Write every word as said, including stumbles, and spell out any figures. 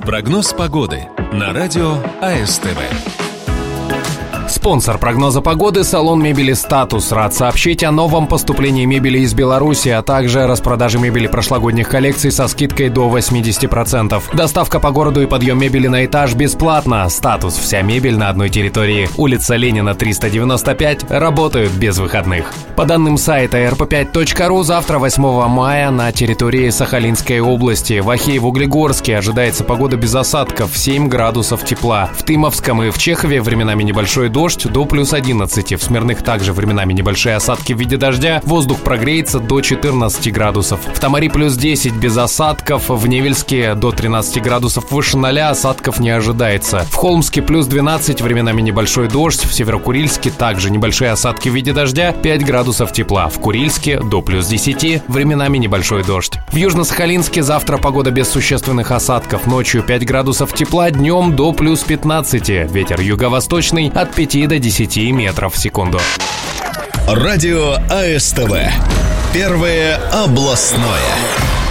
Прогноз погоды на радио АСТВ. Спонсор прогноза погоды — салон мебели «Статус». Рад сообщить о новом поступлении мебели из Беларуси, а также распродаже мебели прошлогодних коллекций со скидкой до восемьдесят процентов. Доставка по городу и подъем мебели на этаж бесплатно. «Статус» — вся мебель на одной территории. Улица Ленина, триста девяносто пять. Работают без выходных. По данным сайта эр пэ пять точка ру, завтра, восьмого мая, на территории Сахалинской области, в Ахеево-Углегорске ожидается погода без осадков, семь градусов тепла. В Тымовском и в Чехове временами небольшой дождь, до плюс одиннадцати. В Смирных также временами небольшие осадки в виде дождя. Воздух прогреется до четырнадцати градусов. В Тамаре плюс десять без осадков. В Невельске до тринадцати градусов выше ноля, осадков не ожидается. В Холмске плюс двенадцать, временами небольшой дождь. В Северокурильске также небольшие осадки в виде дождя, пять градусов тепла. В Курильске до плюс десяти, временами небольшой дождь. В Южно-Сахалинске завтра погода без существенных осадков. Ночью пять градусов тепла, днем до плюс пятнадцати. Ветер юго-восточный от пяти до десяти метров в секунду. Радио АСТВ. Первое областное.